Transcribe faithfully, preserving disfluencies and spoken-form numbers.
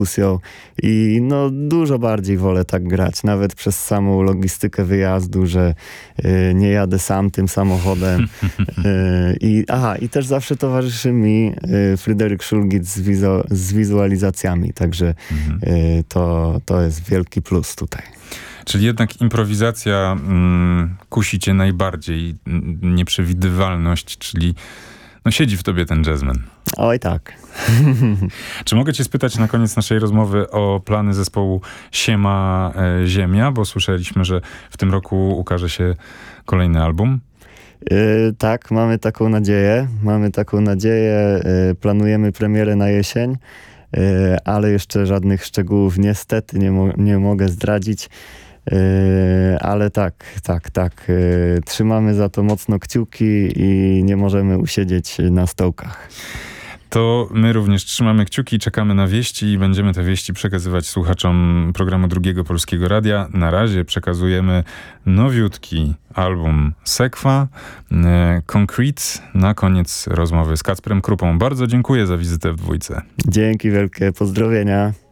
dyskusją i no dużo bardziej wolę tak grać, nawet przez samą logistykę wyjazdu, że y, nie jadę sam tym samochodem. y, i, aha, i też zawsze towarzyszy mi y, Fryderyk Szulgic z, wizu, z wizualizacjami, także Mhm. y, to, to jest wielki plus tutaj. Czyli jednak improwizacja mm, kusi cię najbardziej, n- nieprzewidywalność, czyli no siedzi w tobie ten jazzman. Oj tak. Czy mogę cię spytać na koniec naszej rozmowy o plany zespołu Siema e, Ziemia, bo słyszeliśmy, że w tym roku ukaże się kolejny album. Y, tak, mamy taką nadzieję. Mamy taką nadzieję. Y, planujemy premierę na jesień, y, ale jeszcze żadnych szczegółów niestety nie, mo- nie mogę zdradzić. Y, ale tak, tak, tak. Y, trzymamy za to mocno kciuki i nie możemy usiedzieć na stołkach. To my również trzymamy kciuki, czekamy na wieści i będziemy te wieści przekazywać słuchaczom programu Drugiego Polskiego Radia. Na razie przekazujemy nowiutki album Sekwa, e, Concrete. Na koniec rozmowy z Kacprem Krupą. Bardzo dziękuję za wizytę w dwójce. Dzięki wielkie, pozdrowienia.